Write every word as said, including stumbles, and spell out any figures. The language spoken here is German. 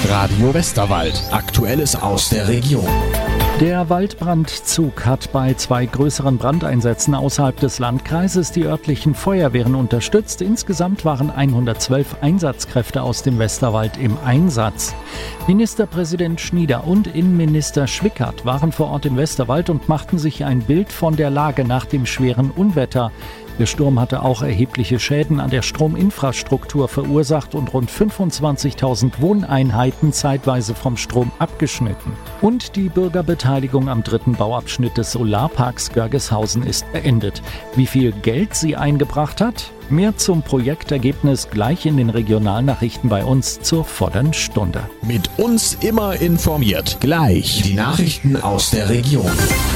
Radio Westerwald. Aktuelles aus der Region. Der Waldbrandzug hat bei zwei größeren Brandeinsätzen außerhalb des Landkreises die örtlichen Feuerwehren unterstützt. Insgesamt waren hundertzwölf Einsatzkräfte aus dem Westerwald im Einsatz. Ministerpräsident Schnieder und Innenminister Schwickert waren vor Ort im Westerwald und machten sich ein Bild von der Lage nach dem schweren Unwetter. Der Sturm hatte auch erhebliche Schäden an der Strominfrastruktur verursacht und rund fünfundzwanzigtausend Wohneinheiten zeitweise vom Strom abgeschnitten. Und die Bürgerbeteiligung am dritten Bauabschnitt des Solarparks Görgeshausen ist beendet. Wie viel Geld sie eingebracht hat? Mehr zum Projektergebnis gleich in den Regionalnachrichten bei uns zur vollen Stunde. Mit uns immer informiert. Gleich die Nachrichten aus der Region.